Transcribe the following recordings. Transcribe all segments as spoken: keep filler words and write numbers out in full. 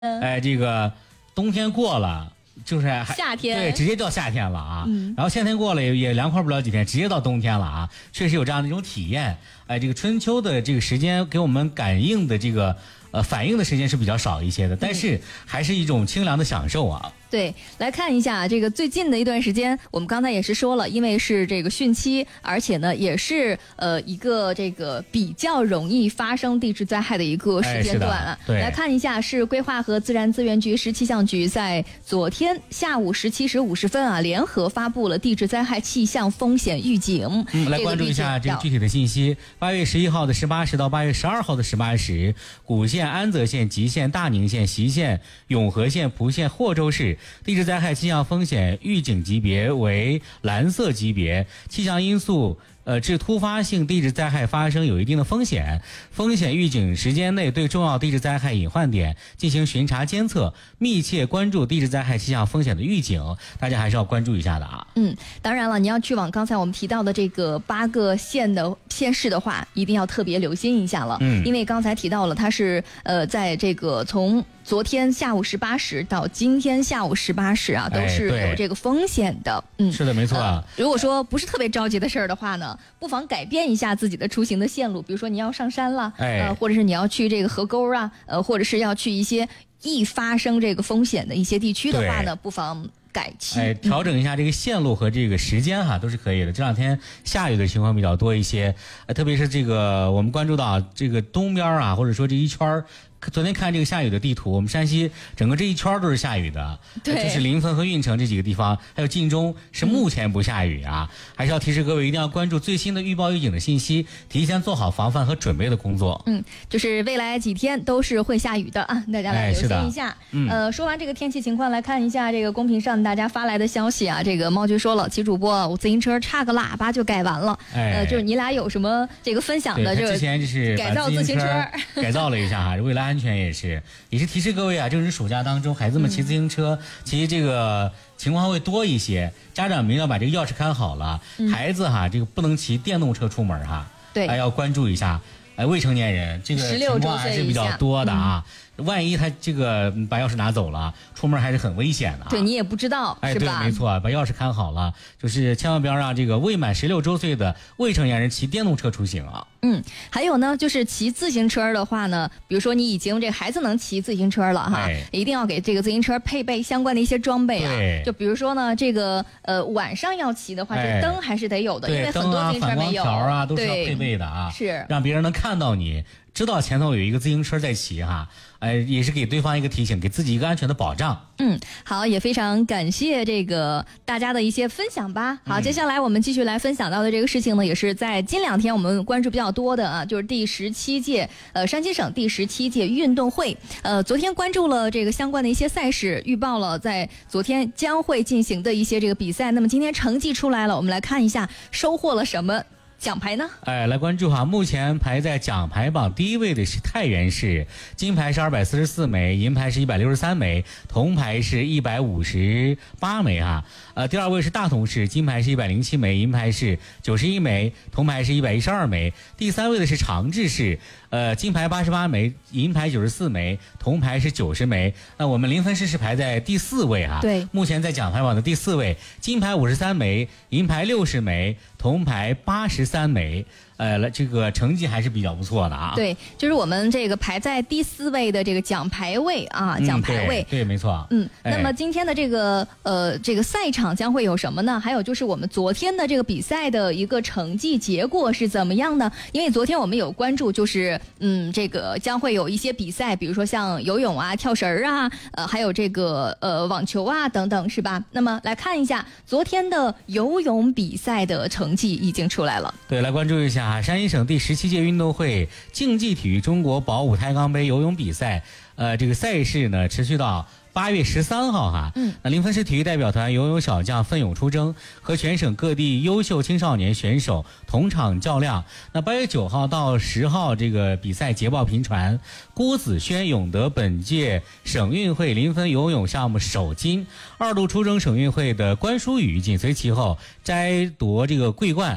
哎，这个冬天过了，就是还夏天， 对，直接到夏天了啊。 嗯， 然后夏天过了也也凉快不了几天，直接到冬天了啊。确实有这样的一种体验。哎，这个春秋的这个时间给我们感应的这个呃反应的时间是比较少一些的，但是还是一种清凉的享受啊。 对，来看一下这个最近的一段时间，我们刚才也是说了，因为是这个汛期，而且呢也是呃一个这个比较容易发生地质灾害的一个时间段啊。 哎、对， 来看一下，是规划和自然资源局、市气象局在昨天下午十七时五十分啊，联合发布了地质灾害气象风险预警。 嗯，来关注一下这个具体的信息。八月十一号的十八时到八月十二号的十八时，古县、安泽县、吉县、大宁县、习县、永和县、蒲县、霍州市地质灾害气象风险预警级别为蓝色级别，气象因素呃，致突发性地质灾害发生有一定的风险，风险预警时间内对重要地质灾害隐患点进行巡查监测，密切关注地质灾害气象风险的预警，大家还是要关注一下的啊。 嗯，当然了，你要去往刚才我们提到的这个八个县的县市的话，一定要特别留心一下了。 嗯， 因为刚才提到了，它是呃，在这个从昨天下午十八时到今天下午十八时啊，都是有这个风险的。 哎、 嗯， 是的，没错、 呃。如果说不是特别着急的事儿的话呢，不妨改变一下自己的出行的线路，比如说你要上山了， 哎、 呃，或者是你要去这个河沟啊，呃，或者是要去一些易发生这个风险的一些地区的话呢，不妨改期， 哎，调整一下这个线路和这个时间哈，都是可以的。这两天下雨的情况比较多一些，呃、特别是这个我们关注到这个东边啊，或者说这一圈昨天看这个下雨的地图，我们山西整个这一圈都是下雨的， 对， 就是临汾和运城这几个地方，还有晋中是目前不下雨啊，嗯、还是要提示各位一定要关注最新的预报预警的信息，提前做好防范和准备的工作。 嗯，就是未来几天都是会下雨的啊，大家来留心一下。 哎嗯、 呃，说完这个天气情况，来看一下这个公屏上大家发来的消息啊。这个猫局说了，齐主播，我自行车差个喇叭就改完了。 哎， 呃，就是你俩有什么这个分享的？ 之前就是改造自行车， 改造了一下哈，为了安全也是，也是提示各位啊，正值暑假当中，孩子们骑自行车，嗯、其实这个情况会多一些，家长们要把这个钥匙看好了，嗯、孩子哈，这个不能骑电动车出门哈， 对， 还要关注一下。哎，未成年人这个情况还是比较多的啊。万一他这个把钥匙拿走了，出门还是很危险的、啊。 对你也不知道， 哎， 是吧？ 对，没错，把钥匙看好了，就是千万不要让这个未满十六周岁的未成年人骑电动车出行啊。 嗯，还有呢，就是骑自行车的话呢，比如说你已经这孩子能骑自行车了哈， 哎、 一定要给这个自行车配备相关的一些装备啊。 就比如说呢，这个呃晚上要骑的话， 哎、 这灯还是得有的，因为很多自行车没有。 灯啊、反光条啊，都是要配备的啊， 是让别人能看到你。知道前头有一个自行车在骑哈，呃，也是给对方一个提醒，给自己一个安全的保障。 嗯，好，也非常感谢这个大家的一些分享吧。好， 嗯、 接下来我们继续来分享到的这个事情呢，也是在近两天我们关注比较多的啊，就是第十七届呃山西省第十七届运动会。呃，昨天关注了这个相关的一些赛事，预报了在昨天将会进行的一些这个比赛。那么今天成绩出来了，我们来看一下收获了什么奖牌呢？ 哎，来关注哈，目前排在奖牌榜第一位的是太原市，金牌是二百四十四枚，银牌是一百六十三枚，铜牌是一百五十八枚哈。呃，第二位是大同市，金牌是一百零七枚，银牌是九十一枚，铜牌是一百一十二枚。第三位的是长治市，呃，金牌八十八枚，银牌九十四枚，铜牌是九十枚。那我们临汾市是排在第四位哈， 对， 目前在奖牌榜的第四位，金牌五十三枚，银牌六十枚，铜牌八十三枚。呃，这个成绩还是比较不错的啊。 对，就是我们这个排在第四位的这个奖牌位啊， 嗯、 奖牌位， 对，对，没错。 嗯， 哎、 那么今天的这个呃这个赛场将会有什么呢？还有就是我们昨天的这个比赛的一个成绩结果是怎么样呢？因为昨天我们有关注，就是嗯这个将会有一些比赛，比如说像游泳啊、跳绳啊，呃还有这个呃网球啊等等，是吧？那么来看一下昨天的游泳比赛的成绩已经出来了。 对，来关注一下。山西省第十七届运动会竞技体育中国保五抬杠杯游泳比赛，呃，这个赛事呢持续到八月十三号哈。 嗯， 那临汾市体育代表团游泳小将奋勇出征，和全省各地优秀青少年选手同场较量。那八月九号到十号这个比赛捷报频传，郭子轩勇得本届省运会临汾游泳项目首金，二度出征省运会的关淑雨紧随其后摘夺这个桂冠。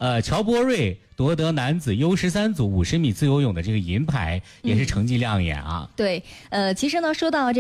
呃，乔波瑞夺得男子 U 十三组五十米自由泳的这个银牌，也是成绩亮眼啊。 对，呃，其实呢，说到这。